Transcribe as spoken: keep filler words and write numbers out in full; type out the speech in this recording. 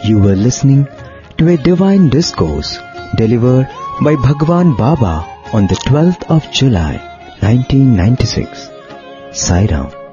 You were listening to a divine discourse delivered by Bhagwan Baba on the twelfth of July, nineteen ninety-six. Sai Ram.